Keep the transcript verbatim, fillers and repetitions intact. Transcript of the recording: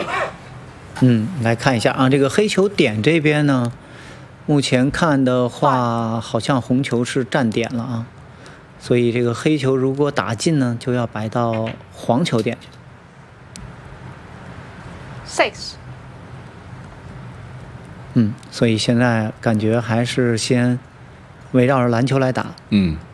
嗯，来看一下啊，这个黑球点这边呢，目前看的话，好像红球是占点了啊，所以这个黑球如果打进呢，就要摆到黄球点去。 Six。 嗯，所以现在感觉还是先围绕着蓝球来打。 嗯。